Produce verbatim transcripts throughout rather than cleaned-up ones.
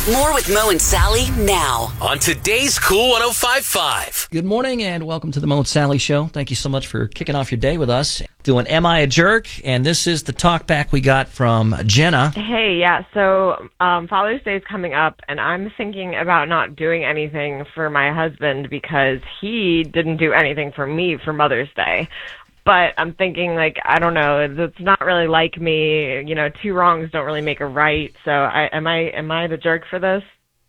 More with Mo and Sally now on today's Cool one oh five point five. Good morning and welcome to the Mo and Sally Show. Thank you so much for kicking off your day with us. Doing Am I a Jerk? And this is the talk back we got from Jenna. Hey, yeah, so um, Father's Day is coming up, and I'm thinking about not doing anything for my husband because he didn't do anything for me for Mother's Day. But I'm thinking, like, I don't know, it's not really like me. You know, two wrongs don't really make a right. So I, am I am I the jerk for this?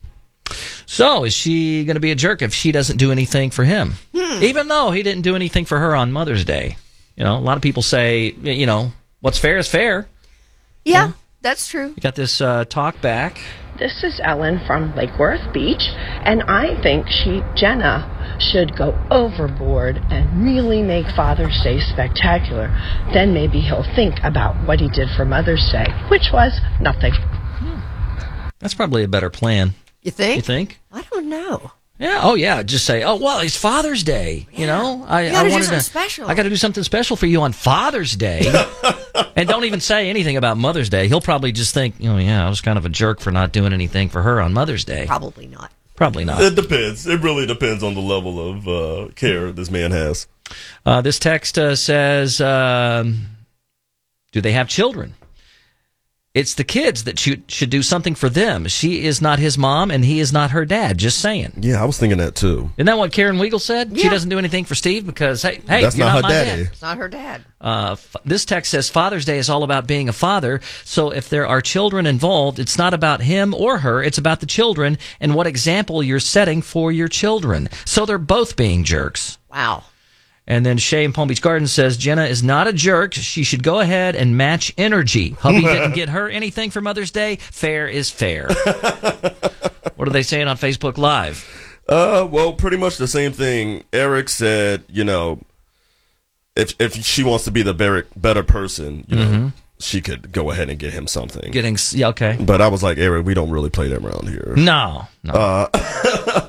So is she going to be a jerk if she doesn't do anything for him? Hmm. Even though he didn't do anything for her on Mother's Day. You know, a lot of people say, you know, what's fair is fair. Yeah, you know? That's true. You got this uh, talk back. This is Ellen from Lake Worth Beach, and I think she, Jenna, should go overboard and really make Father's Day spectacular. Then maybe he'll think about what he did for Mother's Day, which was nothing. That's probably a better plan. You think? You think? I don't know. Yeah. Oh, yeah. Just say, oh, well, it's Father's Day. Yeah. You know, I, you gotta I wanted do something to. Special. I got to do something special for you on Father's Day, and don't even say anything about Mother's Day. He'll probably just think, oh, yeah, I was kind of a jerk for not doing anything for her on Mother's Day. Probably not. Probably not. It depends. It really depends on the level of uh, care this man has. Uh, this text uh, says, um, "Do they have children?" It's the kids that should, should do something for them. She is not his mom, and he is not her dad. Just saying. Yeah, I was thinking that, too. Isn't that what Karen Weigel said? Yeah. She doesn't do anything for Steve because, hey, hey, That's you're not not, her my daddy. dad. It's not her dad. Uh, f- this text says, Father's Day is all about being a father, so if there are children involved, it's not about him or her, it's about the children and what example you're setting for your children. So they're both being jerks. Wow. And then Shay in Palm Beach Gardens says, Jenna is not a jerk. She should go ahead and match energy. Hubby didn't get her anything for Mother's Day. Fair is fair. What are they saying on Facebook Live? Uh, well, pretty much the same thing. Eric said, you know, if if she wants to be the better, better person, you know, Mm-hmm. she could go ahead and get him something. Getting, yeah, okay. But I was like, Eric, we don't really play that around here. No. no. Uh,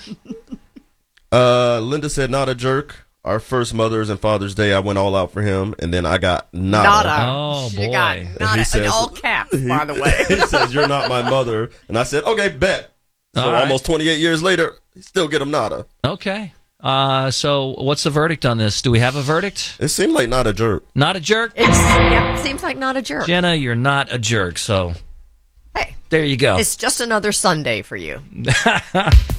uh, Linda said, not a jerk. Our first Mother's and Father's Day, I went all out for him, and then I got nada. Nada. Oh, She boy. got And nada he in says- all caps, by the way. he says, you're not my mother. And I said, okay, bet. So All right. almost twenty-eight years later, still get him nada. Okay. Uh, so what's the verdict on this? Do we have a verdict? It seemed like not a jerk. Not a jerk? It's, yeah, seems like not a jerk. Jenna, you're not a jerk, so Hey, there you go. it's just another Sunday for you.